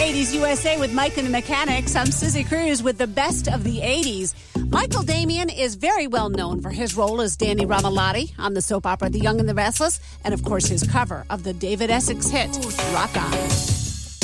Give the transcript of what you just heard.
80s USA with Mike and the Mechanics. I'm Susie Cruz with the best of the 80s. Michael Damian is very well known for his role as Danny Ramalotti on the soap opera The Young and the Restless, and of course his cover of the David Essex hit, Rock On.